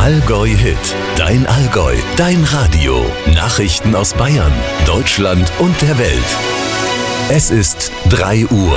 Allgäu-Hit. Dein Allgäu, dein Radio. Nachrichten aus Bayern, Deutschland und der Welt. Es ist 3 Uhr.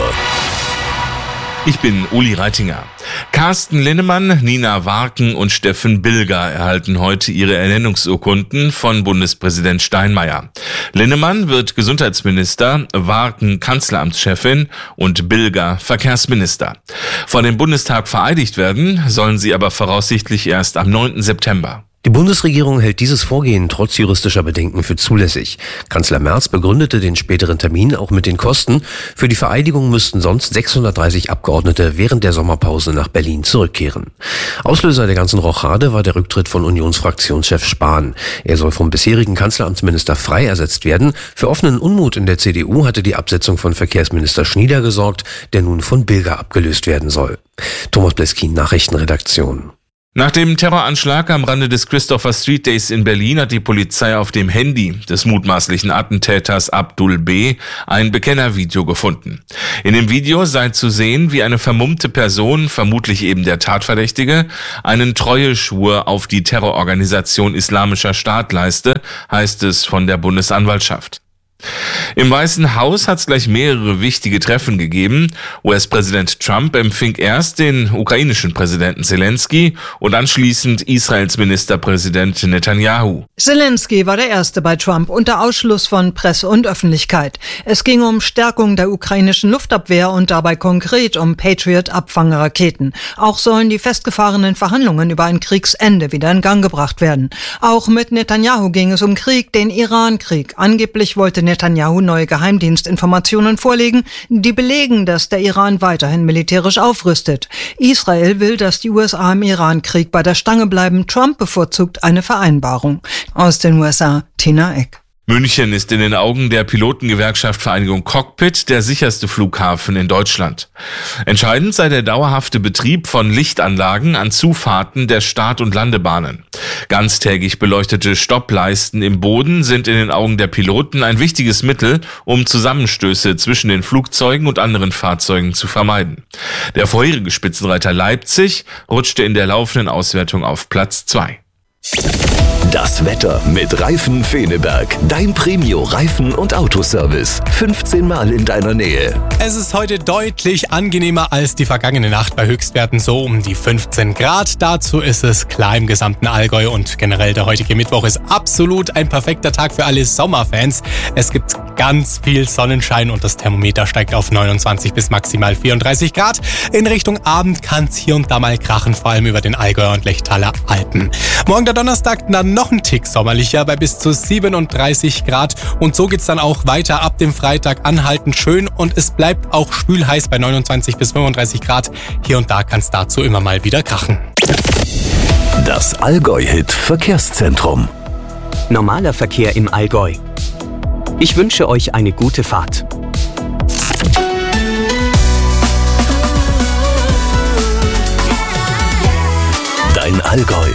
Ich bin Uli Reitinger. Carsten Linnemann, Nina Warken und Steffen Bilger erhalten heute ihre Ernennungsurkunden von Bundespräsident Steinmeier. Linnemann wird Gesundheitsminister, Warken Kanzleramtschefin und Bilger Verkehrsminister. Vor dem Bundestag vereidigt werden sollen sie aber voraussichtlich erst am 9. September. Die Bundesregierung hält dieses Vorgehen trotz juristischer Bedenken für zulässig. Kanzler Merz begründete den späteren Termin auch mit den Kosten. Für die Vereidigung müssten sonst 630 Abgeordnete während der Sommerpause nach Berlin zurückkehren. Auslöser der ganzen Rochade war der Rücktritt von Unionsfraktionschef Spahn. Er soll vom bisherigen Kanzleramtsminister Frey ersetzt werden. Für offenen Unmut in der CDU hatte die Absetzung von Verkehrsminister Schnieder gesorgt, der nun von Bilger abgelöst werden soll. Thomas Bleskin, Nachrichtenredaktion. Nach dem Terroranschlag am Rande des Christopher Street Days in Berlin hat die Polizei auf dem Handy des mutmaßlichen Attentäters Abdul B. ein Bekennervideo gefunden. In dem Video sei zu sehen, wie eine vermummte Person, vermutlich eben der Tatverdächtige, einen Treueschwur auf die Terrororganisation Islamischer Staat leiste, heißt es von der Bundesanwaltschaft. Im Weißen Haus hat es gleich mehrere wichtige Treffen gegeben. US-Präsident Trump empfing erst den ukrainischen Präsidenten Zelensky und anschließend Israels Ministerpräsident Netanyahu. Zelensky war der Erste bei Trump unter Ausschluss von Presse und Öffentlichkeit. Es ging um Stärkung der ukrainischen Luftabwehr und dabei konkret um Patriot-Abfangerraketen. Auch sollen die festgefahrenen Verhandlungen über ein Kriegsende wieder in Gang gebracht werden. Auch mit Netanyahu ging es um Krieg, den Iran-Krieg. Angeblich wollte Netanyahu neue Geheimdienstinformationen vorlegen, die belegen, dass der Iran weiterhin militärisch aufrüstet. Israel will, dass die USA im Iran-Krieg bei der Stange bleiben. Trump bevorzugt eine Vereinbarung. Aus den USA, Tina Eck. München ist in den Augen der Pilotengewerkschaft Vereinigung Cockpit der sicherste Flughafen in Deutschland. Entscheidend sei der dauerhafte Betrieb von Lichtanlagen an Zufahrten der Start- und Landebahnen. Ganztägig beleuchtete Stoppleisten im Boden sind in den Augen der Piloten ein wichtiges Mittel, um Zusammenstöße zwischen den Flugzeugen und anderen Fahrzeugen zu vermeiden. Der vorherige Spitzenreiter Leipzig rutschte in der laufenden Auswertung auf Platz 2. Das Wetter mit Reifen Feneberg. Dein Premio-Reifen- und Autoservice. 15 Mal in deiner Nähe. Es ist heute deutlich angenehmer als die vergangene Nacht bei Höchstwerten, so um die 15 Grad. Dazu ist es klar im gesamten Allgäu und generell der heutige Mittwoch ist absolut ein perfekter Tag für alle Sommerfans. Es gibt ganz viel Sonnenschein und das Thermometer steigt auf 29 bis maximal 34 Grad. In Richtung Abend kann es hier und da mal krachen, vor allem über den Allgäuer und Lechtaler Alpen. Morgen der Donnerstag dann noch ein Tick sommerlicher bei bis zu 37 Grad und so geht's dann auch weiter ab dem Freitag anhaltend schön und es bleibt auch schwülheiß bei 29 bis 35 Grad. Hier und da kann es dazu immer mal wieder krachen. Das Allgäu-Hit Verkehrszentrum. Normaler Verkehr im Allgäu. Ich wünsche euch eine gute Fahrt. Dein Allgäu.